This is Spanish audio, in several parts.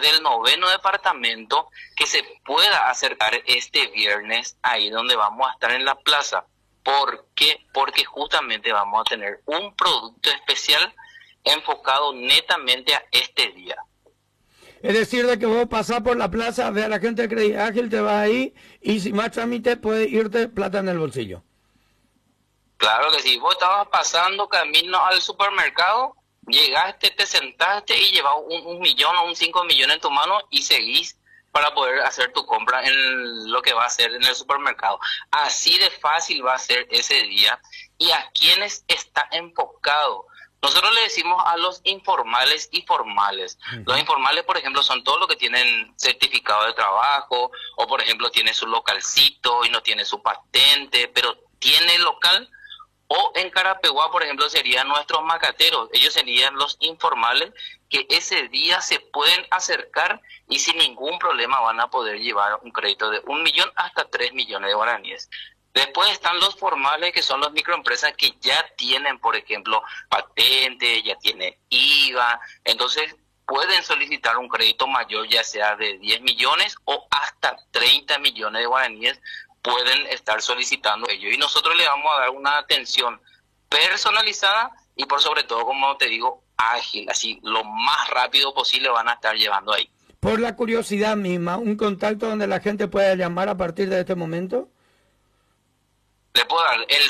del 9º departamento que se pueda acercar este viernes ahí donde vamos a estar en la plaza. ¿Por qué? Porque justamente vamos a tener un producto especial enfocado netamente a este día. Es decir, de que vos pasás por la plaza, ves a la gente de Credit Ágil, te vas ahí y sin más trámite puedes irte plata en el bolsillo. Claro que sí, vos estabas pasando camino al supermercado, llegaste, te sentaste y llevas un millón o un 5 millones en tu mano y seguís para poder hacer tu compra en lo que va a ser en el supermercado. Así de fácil va a ser ese día. Y a quienes está enfocado. Nosotros le decimos a los informales y formales. Los informales, por ejemplo, son todos los que tienen certificado de trabajo, o por ejemplo tiene su localcito y no tiene su patente, pero tiene local. O en Carapeguá, por ejemplo, serían nuestros macateros. Ellos serían los informales que ese día se pueden acercar y sin ningún problema van a poder llevar un crédito de 1 millón hasta 3 millones de guaraníes. Después están los formales, que son las microempresas que ya tienen, por ejemplo, patente, ya tienen IVA. Entonces, pueden solicitar un crédito mayor, ya sea de 10 millones o hasta 30 millones de guaraníes, pueden estar solicitando ello. Y nosotros le vamos a dar una atención personalizada y por sobre todo, como te digo, ágil. Así, lo más rápido posible van a estar llevando ahí. Por la curiosidad misma, ¿un contacto donde la gente pueda llamar a partir de este momento? Le puedo dar el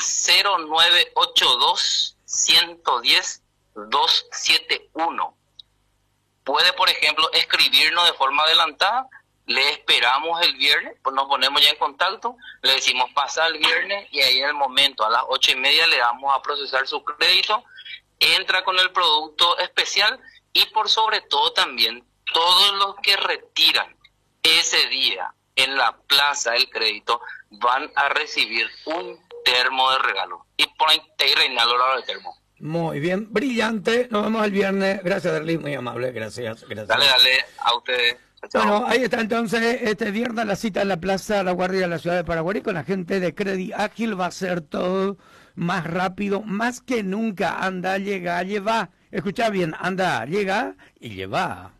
0982-110-271. Puede, por ejemplo, escribirnos de forma adelantada. Le esperamos el viernes, pues nos ponemos ya en contacto, le decimos pasa el viernes y ahí en el momento a las 8:30 le vamos a procesar su crédito, entra con el producto especial y por sobre todo también todos los que retiran ese día en la plaza del crédito van a recibir un termo de regalo. Y por ahí te Reinaldo el termo. Muy bien, brillante. Nos vemos el viernes. Gracias, Derlis, muy amable. Gracias. Dale, a ustedes. Chao. Bueno, ahí está entonces este viernes la cita en la Plaza La Guardia de la ciudad de Paraguay con la gente de Credit Ágil. Va a ser todo más rápido, más que nunca. Anda, llega, lleva. Escucha bien, anda, llega y lleva.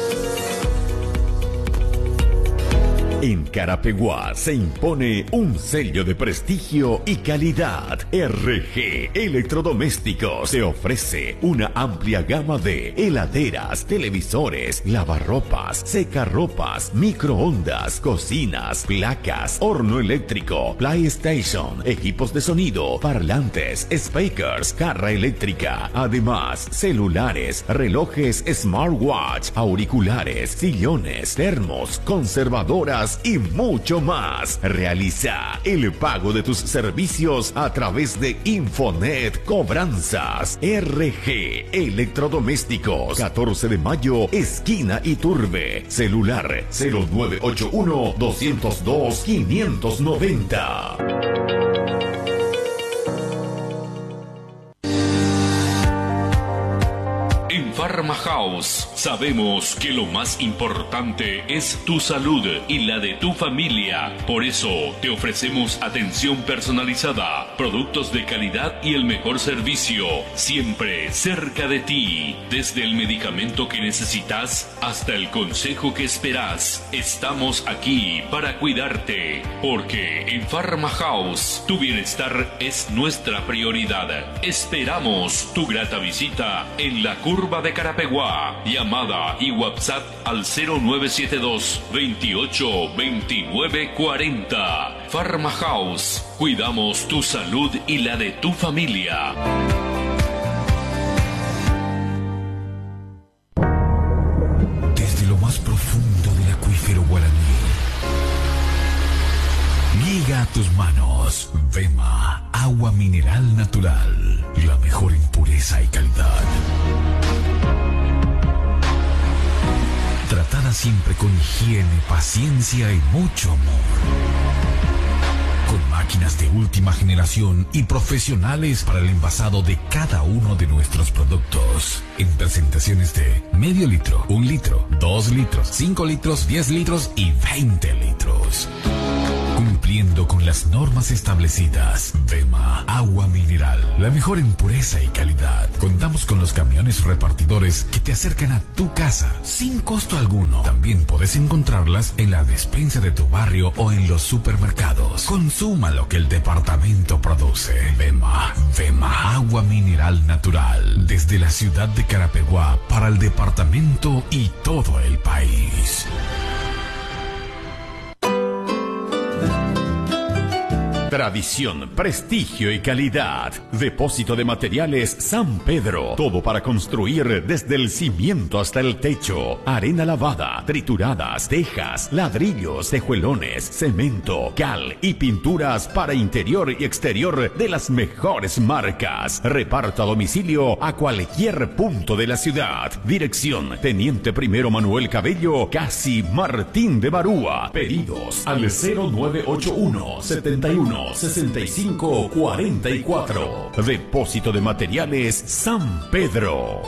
En Carapeguá se impone un sello de prestigio y calidad. RG Electrodomésticos te ofrece una amplia gama de heladeras, televisores, lavarropas, secarropas, microondas, cocinas, placas, horno eléctrico, PlayStation, equipos de sonido, parlantes, speakers, carra eléctrica. Además, celulares, relojes smartwatch, auriculares, sillones, termos, conservadoras y mucho más. Realiza el pago de tus servicios a través de Infonet Cobranzas. RG Electrodomésticos, 14 de mayo, esquina Iturbe. Celular 0981-202-590. Pharma House, sabemos que lo más importante es tu salud y la de tu familia. Por eso te ofrecemos atención personalizada, productos de calidad y el mejor servicio, siempre cerca de ti. Desde el medicamento que necesitas hasta el consejo que esperas, estamos aquí para cuidarte. Porque en Pharma House, tu bienestar es nuestra prioridad. Esperamos tu grata visita en la curva de Carapeguá. Llamada y WhatsApp al 0972 28 29 40. Pharma House. Cuidamos tu salud y la de tu familia. Desde lo más profundo del acuífero guaraní llega a tus manos Vema, agua mineral natural, la mejor en pureza y calidad. Tratada siempre con higiene, paciencia y mucho amor. Con máquinas de última generación y profesionales para el envasado de cada uno de nuestros productos. En presentaciones de medio litro, 1 litro, 2 litros, 5 litros, 10 litros y 20 litros. cumpliendo con las normas establecidas. Vema, agua mineral, la mejor en pureza y calidad. Contamos con los camiones repartidores que te acercan a tu casa sin costo alguno. También puedes encontrarlas en la despensa de tu barrio o en los supermercados. Consuma lo que el departamento produce. Vema, agua mineral natural. Desde la ciudad de Carapeguá para el departamento y todo el país. Tradición, prestigio y calidad. Depósito de materiales San Pedro. Todo para construir desde el cimiento hasta el techo. Arena lavada, trituradas, tejas, ladrillos, tejuelones, cemento, cal y pinturas para interior y exterior de las mejores marcas. Reparto a domicilio a cualquier punto de la ciudad. Dirección: Teniente Primero Manuel Cabello, casi Martín de Barúa. Pedidos al 0981 71 65 44. Depósito de materiales San Pedro.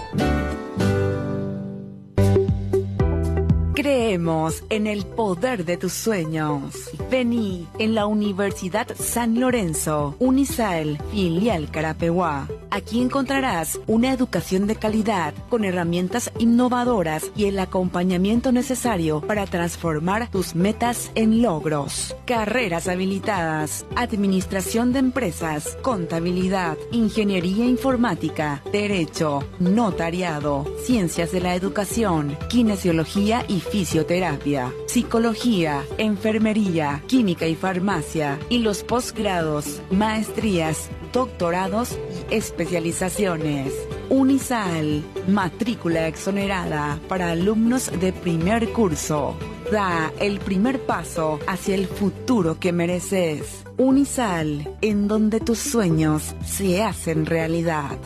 Creemos en el poder de tus sueños. Vení en la Universidad San Lorenzo, Unisael, filial Carapeguá. Aquí encontrarás una educación de calidad con herramientas innovadoras y el acompañamiento necesario para transformar tus metas en logros. Carreras habilitadas: administración de empresas, contabilidad, ingeniería informática, derecho, notariado, ciencias de la educación, kinesiología y fisioterapia, psicología, enfermería, química y farmacia, y los posgrados, maestrías, doctorados y especializaciones. Unisael, matrícula exonerada para alumnos de primer curso. Da el primer paso hacia el futuro que mereces. Unisael, en donde tus sueños se hacen realidad.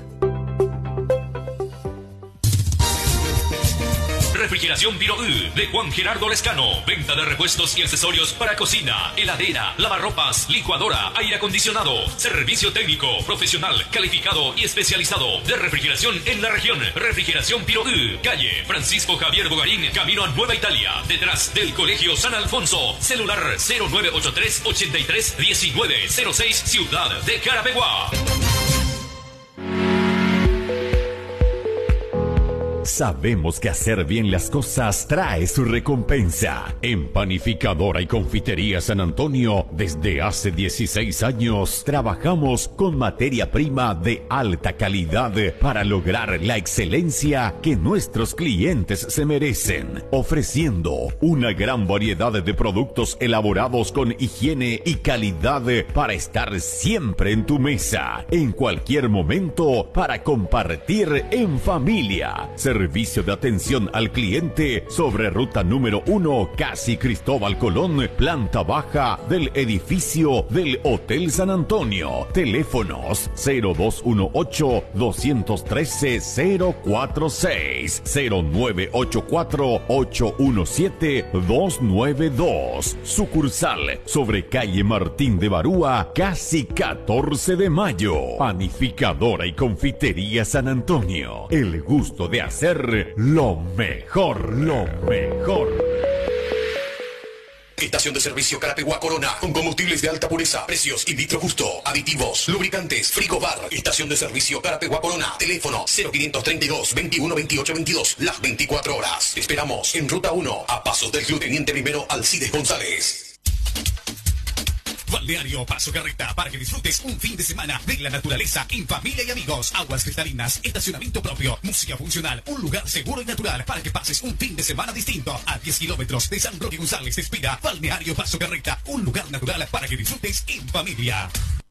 Refrigeración Piro U de Juan Gerardo Lescano. Venta de repuestos y accesorios para cocina, heladera, lavarropas, licuadora, aire acondicionado. Servicio técnico, profesional, calificado y especializado de refrigeración en la región. Refrigeración Piro U, calle Francisco Javier Bogarín, camino a Nueva Italia, detrás del Colegio San Alfonso. Celular 0983 83 1906, Ciudad de Carapeguá. Sabemos que hacer bien las cosas trae su recompensa. En Panificadora y Confitería San Antonio, desde hace 16 años, trabajamos con materia prima de alta calidad para lograr la excelencia que nuestros clientes se merecen, ofreciendo una gran variedad de productos elaborados con higiene y calidad para estar siempre en tu mesa, en cualquier momento, para compartir en familia. Servicio de atención al cliente sobre ruta número 1, casi Cristóbal Colón, planta baja del edificio del Hotel San Antonio. Teléfonos 0218-213-046, 0984-817-292. Sucursal sobre calle Martín de Barúa, casi 14 de mayo. Panificadora y Confitería San Antonio. El gusto de hacer lo mejor, lo mejor. Estación de servicio Carapeguá Corona, con combustibles de alta pureza, precios y litro justo, aditivos, lubricantes, frigobar. Estación de servicio Carapeguá Corona, teléfono 0532 21 28 22, las 24 horas. Te esperamos en Ruta 1, a pasos del Club Teniente Primero Alcides González. Balneario Paso Carreta, para que disfrutes un fin de semana de la naturaleza en familia y amigos. Aguas cristalinas, estacionamiento propio, música funcional, un lugar seguro y natural para que pases un fin de semana distinto. A 10 kilómetros de San Roque González te inspira Balneario Paso Carreta, un lugar natural para que disfrutes en familia.